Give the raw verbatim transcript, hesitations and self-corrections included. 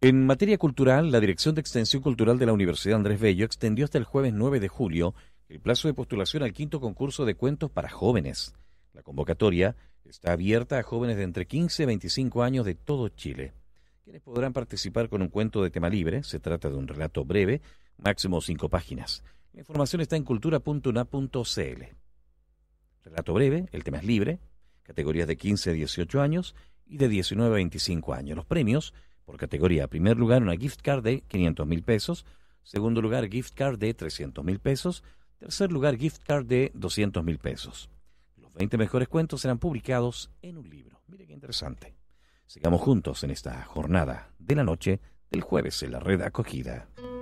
En materia cultural, la Dirección de Extensión Cultural de la Universidad Andrés Bello extendió hasta el jueves nueve de julio el plazo de postulación al quinto concurso de cuentos para jóvenes. La convocatoria está abierta a jóvenes de entre quince y veinticinco años de todo Chile, quienes podrán participar con un cuento de tema libre. Se trata de un relato breve, máximo cinco páginas. La información está en cultura punto u n a punto c l. Relato breve, el tema es libre, categorías de quince a dieciocho años y de diecinueve a veinticinco años. Los premios: por categoría, primer lugar, una gift card de quinientos mil pesos. Segundo lugar, gift card de trescientos mil pesos. Tercer lugar, gift card de doscientos mil pesos. Los veinte mejores cuentos serán publicados en un libro. Mire qué interesante. Sigamos juntos en esta jornada de la noche del jueves en la red acogida.